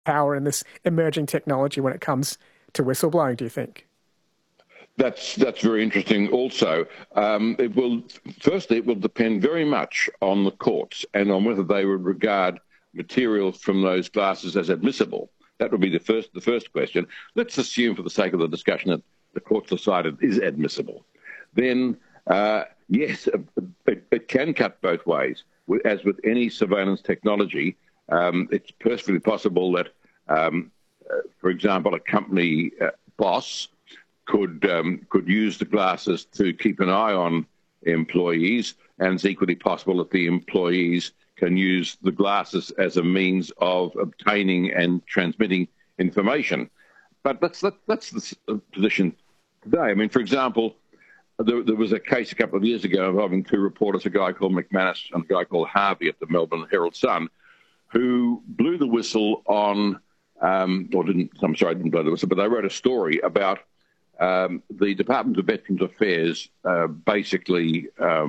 power in this emerging technology when it comes to whistleblowing, do you think? That's very interesting also. It will depend very much on the courts and on whether they would regard material from those glasses as admissible. That would be the first question. Let's assume, for the sake of the discussion, that the courts decided it is admissible. Then, yes, it can cut both ways. As with any surveillance technology, it's perfectly possible that, for example, a company boss could use the glasses to keep an eye on employees, and it's equally possible that the employees can use the glasses as a means of obtaining and transmitting information. But that's the position today. I mean, for example, there was a case a couple of years ago involving two reporters, a guy called McManus and a guy called Harvey at the Melbourne Herald Sun, who blew the whistle on, didn't blow the whistle, but they wrote a story about the Department of Veterans Affairs basically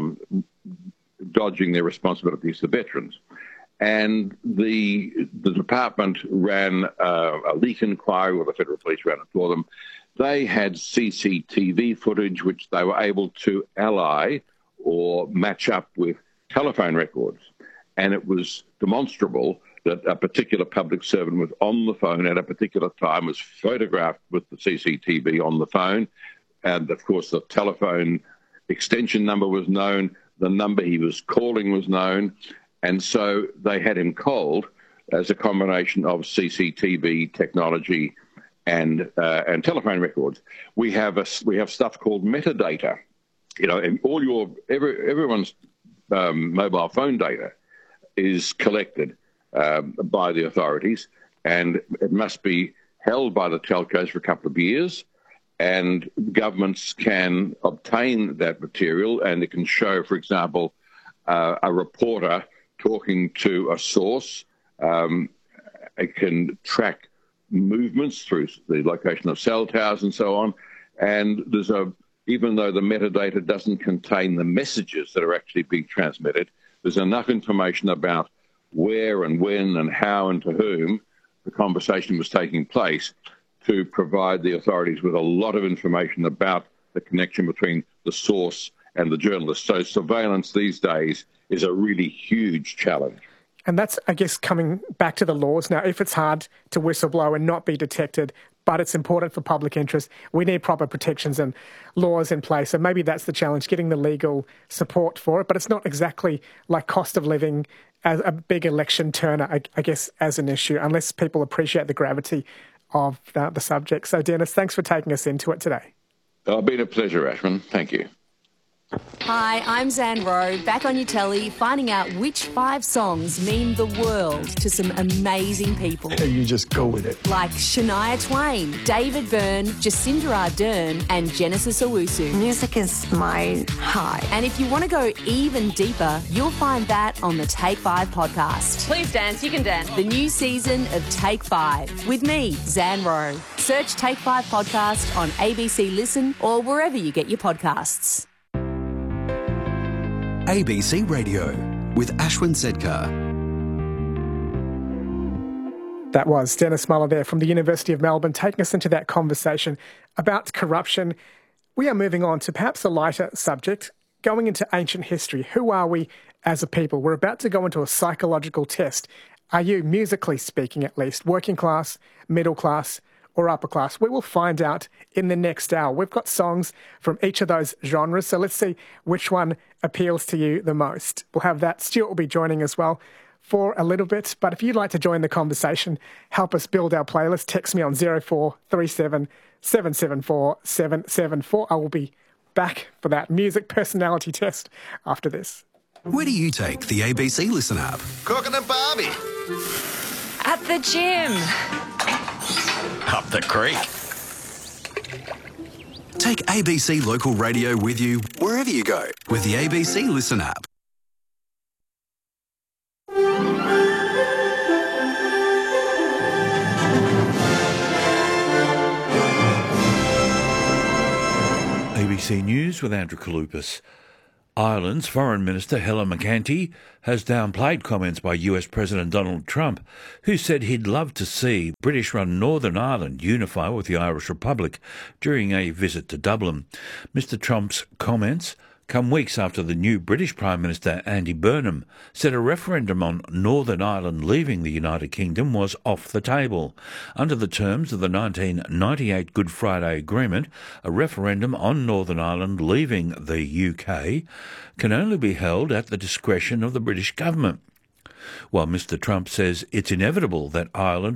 dodging their responsibilities to veterans. And the department ran a leak inquiry, or the Federal Police ran it for them. They had CCTV footage which they were able to ally or match up with telephone records. And it was demonstrable that a particular public servant was on the phone at a particular time, was photographed with the CCTV on the phone. And, of course, the telephone extension number was known. The number he was calling was known. And so they had him cold as a combination of CCTV technology and telephone records. We have stuff called metadata. You know, and everyone's mobile phone data is collected by the authorities, and it must be held by the telcos for a couple of years, and governments can obtain that material, and it can show, for example, a reporter talking to a source. It can track movements through the location of cell towers and so on, and even though the metadata doesn't contain the messages that are actually being transmitted, there's enough information about where and when and how and to whom the conversation was taking place to provide the authorities with a lot of information about the connection between the source and the journalist. So surveillance these days is a really huge challenge. And that's, I guess, coming back to the laws. Now, if it's hard to whistleblow and not be detected, but it's important for public interest, we need proper protections and laws in place. And maybe that's the challenge, getting the legal support for it. But it's not exactly like cost of living as a big election turner, I guess, as an issue, unless people appreciate the gravity of the subject. So, Dennis, thanks for taking us into it today. It's been a pleasure, Ashman. Thank you. Hi, I'm Zan Rowe, back on your telly, finding out which 5 songs mean the world to some amazing people. You just go with it. Like Shania Twain, David Byrne, Jacinda Ardern and Genesis Owusu. Music is my high. And if you want to go even deeper, you'll find that on the Take 5 podcast. Please dance, you can dance. The new season of Take 5 with me, Zan Rowe. Search Take 5 podcast on ABC Listen or wherever you get your podcasts. ABC Radio with Ashwin Sedkar. That was Dennis Muller there from the University of Melbourne taking us into that conversation about corruption. We are moving on to perhaps a lighter subject, going into ancient history. Who are we as a people? We're about to go into a psychological test. Are you, musically speaking at least, working class, middle class, or upper class? We will find out in the next hour. We've got songs from each of those genres, so let's see which one appeals to you the most. We'll have that. Stuart will be joining as well for a little bit, but if you'd like to join the conversation, help us build our playlist, text me on 0437 774 774. I will be back for that music personality test after this. Where do you take the ABC Listen app? Cooking at Barbie. At the gym. Up the creek. Take ABC Local Radio with you wherever you go with the ABC Listen app. ABC News with Andrew Kalupas. Ireland's Foreign Minister Helen McEntee has downplayed comments by US President Donald Trump, who said he'd love to see British-run Northern Ireland unify with the Irish Republic during a visit to Dublin. Mr Trump's comments come weeks after the new British Prime Minister Andy Burnham said a referendum on Northern Ireland leaving the United Kingdom was off the table. Under the terms of the 1998 Good Friday Agreement, a referendum on Northern Ireland leaving the UK can only be held at the discretion of the British government. While Mr Trump says it's inevitable that Ireland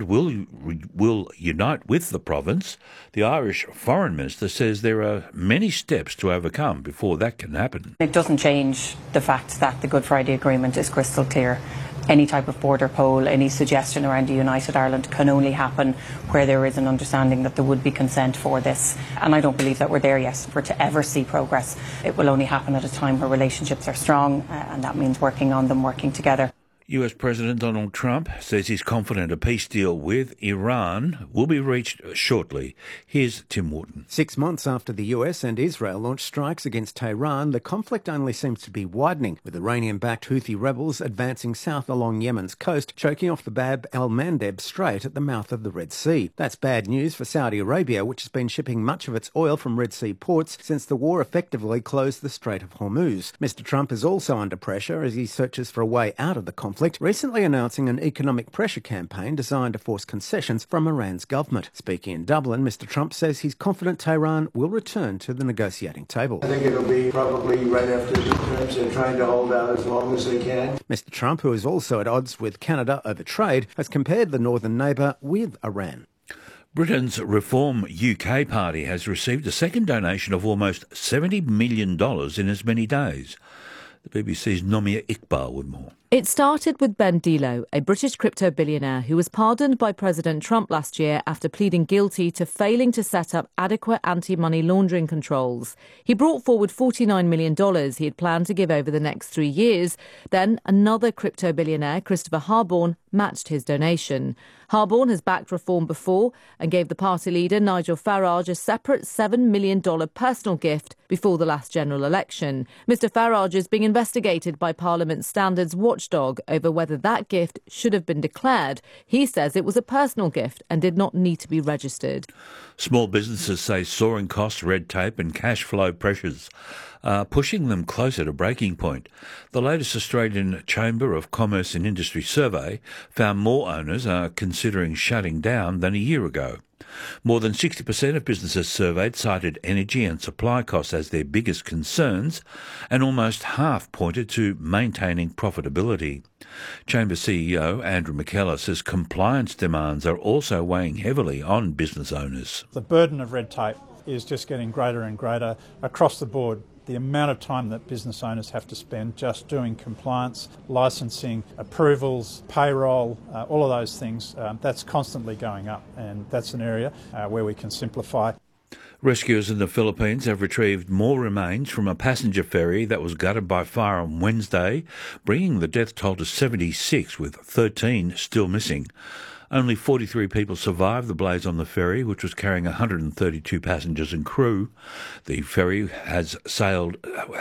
will unite with the province, the Irish Foreign Minister says there are many steps to overcome before that can happen. It doesn't change the fact that the Good Friday Agreement is crystal clear. Any type of border poll, any suggestion around a united Ireland can only happen where there is an understanding that there would be consent for this. And I don't believe that we're there yet. For to ever see progress, it will only happen at a time where relationships are strong, and that means working on them, working together. US President Donald Trump says he's confident a peace deal with Iran will be reached shortly. Here's Tim Wharton. 6 months after the US and Israel launched strikes against Tehran, the conflict only seems to be widening, with Iranian-backed Houthi rebels advancing south along Yemen's coast, choking off the Bab el-Mandeb Strait at the mouth of the Red Sea. That's bad news for Saudi Arabia, which has been shipping much of its oil from Red Sea ports since the war effectively closed the Strait of Hormuz. Mr Trump is also under pressure as he searches for a way out of the conflict, recently announcing an economic pressure campaign designed to force concessions from Iran's government. Speaking in Dublin, Mr Trump says he's confident Tehran will return to the negotiating table. I think it'll be probably right after the terms. They're trying to hold out as long as they can. Mr Trump, who is also at odds with Canada over trade, has compared the northern neighbour with Iran. Britain's Reform UK party has received a second donation of almost $70 million in as many days. The BBC's Nomia Iqbal with more. It started with Ben Dilo, a British crypto billionaire who was pardoned by President Trump last year after pleading guilty to failing to set up adequate anti-money laundering controls. He brought forward $49 million he had planned to give over the next 3 years. Then another crypto billionaire, Christopher Harborne, matched his donation. Harborne has backed reform before and gave the party leader Nigel Farage a separate $7 million personal gift before the last general election. Mr Farage is being investigated by Parliament's Standards Watchdog over whether that gift should have been declared. He says it was a personal gift and did not need to be registered. Small businesses say soaring costs, red tape and cash flow pressures are pushing them closer to breaking point. The latest Australian Chamber of Commerce and Industry survey found more owners are considering shutting down than a year ago. More than 60% of businesses surveyed cited energy and supply costs as their biggest concerns, and almost half pointed to maintaining profitability. Chamber CEO Andrew McKellar says compliance demands are also weighing heavily on business owners. The burden of red tape is just getting greater and greater across the board. The amount of time that business owners have to spend just doing compliance, licensing, approvals, payroll, all of those things, that's constantly going up, and that's an area where we can simplify. Rescuers in the Philippines have retrieved more remains from a passenger ferry that was gutted by fire on Wednesday, bringing the death toll to 76, with 13 still missing. Only 43 people survived the blaze on the ferry, which was carrying 132 passengers and crew. The ferry had sailed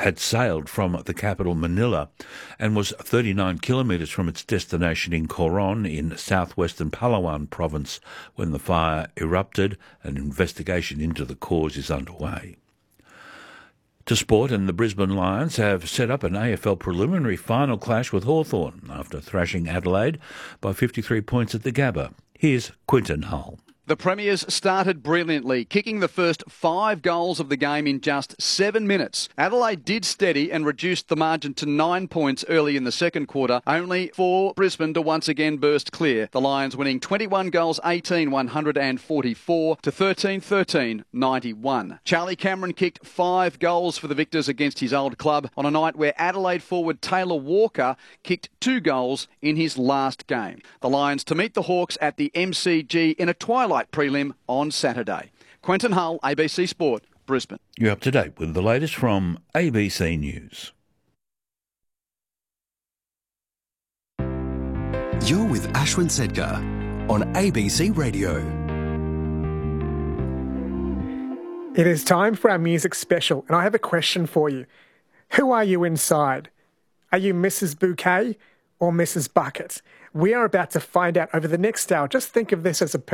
from the capital Manila and was 39 kilometres from its destination in Coron in southwestern Palawan province when the fire erupted. An investigation into the cause is underway. To sport, and the Brisbane Lions have set up an AFL preliminary final clash with Hawthorn after thrashing Adelaide by 53 points at the Gabba. Here's Quinton Hull. The Premiers started brilliantly, kicking the first 5 goals of the game in just 7 minutes. Adelaide did steady and reduced the margin to 9 points early in the second quarter, only for Brisbane to once again burst clear. The Lions winning 21 goals, 18, 144 to 13, 13, 91. Charlie Cameron kicked 5 goals for the Victors against his old club on a night where Adelaide forward Taylor Walker kicked 2 goals in his last game. The Lions to meet the Hawks at the MCG in a twilight prelim on Saturday. Quentin Hull, ABC Sport, Brisbane. You're up to date with the latest from ABC News. You're with Ashwin Sedgar on ABC Radio. It is time for our music special, and I have a question for you. Who are you inside? Are you Mrs. Bouquet or Mrs. Bucket? We are about to find out over the next hour. Just think of this as a